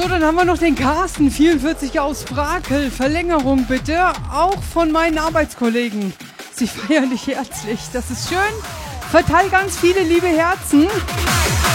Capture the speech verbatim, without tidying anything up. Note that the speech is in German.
So, dann haben wir noch den Carsten, vierundvierzig aus Brakel. Verlängerung bitte, auch von meinen Arbeitskollegen. Sie feiern dich herzlich, das ist schön. Verteil ganz viele liebe Herzen.